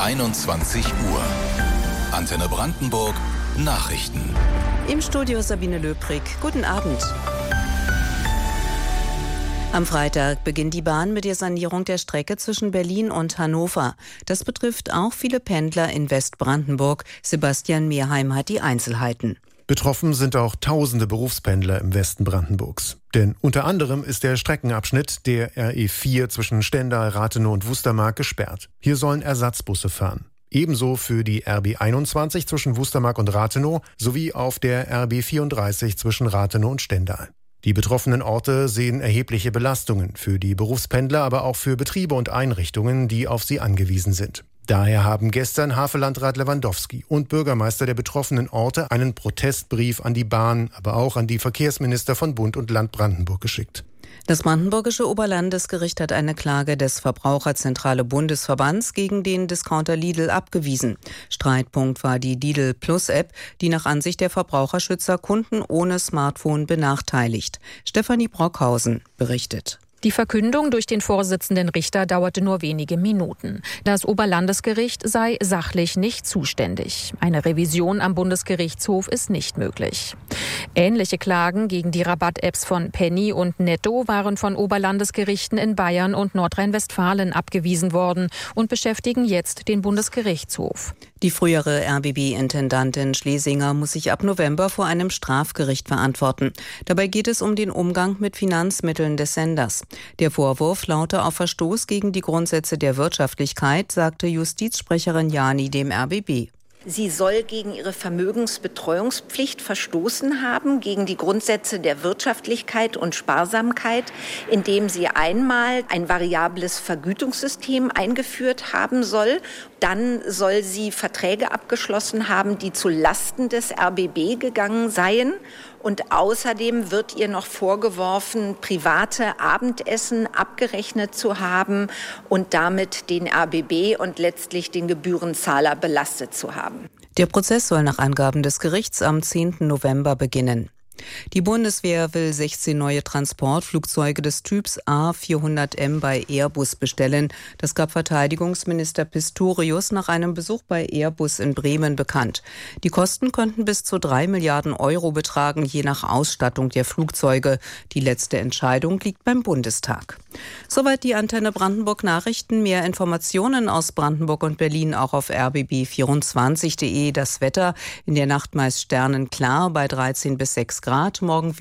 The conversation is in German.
21 Uhr. Antenne Brandenburg Nachrichten. Im Studio Sabine Löbrig. Guten Abend. Am Freitag beginnt die Bahn mit der Sanierung der Strecke zwischen Berlin und Hannover. Das betrifft auch viele Pendler in Westbrandenburg. Sebastian Mehrheim hat die Einzelheiten. Betroffen sind auch tausende Berufspendler im Westen Brandenburgs. Denn unter anderem ist der Streckenabschnitt der RE4 zwischen Stendal, Rathenow und Wustermark gesperrt. Hier sollen Ersatzbusse fahren. Ebenso für die RB 21 zwischen Wustermark und Rathenow sowie auf der RB 34 zwischen Rathenow und Stendal. Die betroffenen Orte sehen erhebliche Belastungen für die Berufspendler, aber auch für Betriebe und Einrichtungen, die auf sie angewiesen sind. Daher haben gestern Havellandrat Lewandowski und Bürgermeister der betroffenen Orte einen Protestbrief an die Bahn, aber auch an die Verkehrsminister von Bund und Land Brandenburg geschickt. Das Brandenburgische Oberlandesgericht hat eine Klage des Verbraucherzentrale Bundesverbands gegen den Discounter Lidl abgewiesen. Streitpunkt war die Lidl Plus App, die nach Ansicht der Verbraucherschützer Kunden ohne Smartphone benachteiligt. Stefanie Brockhausen berichtet. Die Verkündung durch den Vorsitzenden Richter dauerte nur wenige Minuten. Das Oberlandesgericht sei sachlich nicht zuständig. Eine Revision am Bundesgerichtshof ist nicht möglich. Ähnliche Klagen gegen die Rabatt-Apps von Penny und Netto waren von Oberlandesgerichten in Bayern und Nordrhein-Westfalen abgewiesen worden und beschäftigen jetzt den Bundesgerichtshof. Die frühere RBB-Intendantin Schlesinger muss sich ab November vor einem Strafgericht verantworten. Dabei geht es um den Umgang mit Finanzmitteln des Senders. Der Vorwurf laute auf Verstoß gegen die Grundsätze der Wirtschaftlichkeit, sagte Justizsprecherin Jani dem RBB. Sie soll gegen ihre Vermögensbetreuungspflicht verstoßen haben, gegen die Grundsätze der Wirtschaftlichkeit und Sparsamkeit, indem sie einmal ein variables Vergütungssystem eingeführt haben soll. Dann soll sie Verträge abgeschlossen haben, die zu Lasten des RBB gegangen seien. Und außerdem wird ihr noch vorgeworfen, private Abendessen abgerechnet zu haben und damit den RBB und letztlich den Gebührenzahler belastet zu haben. Der Prozess soll nach Angaben des Gerichts am 10. November beginnen. Die Bundeswehr will 16 neue Transportflugzeuge des Typs A400M bei Airbus bestellen. Das gab Verteidigungsminister Pistorius nach einem Besuch bei Airbus in Bremen bekannt. Die Kosten könnten bis zu 3 Milliarden Euro betragen, je nach Ausstattung der Flugzeuge. Die letzte Entscheidung liegt beim Bundestag. Soweit die Antenne Brandenburg Nachrichten. Mehr Informationen aus Brandenburg und Berlin auch auf rbb24.de. Das Wetter in der Nacht meist sternenklar bei 13 bis 6 Grad. Morgen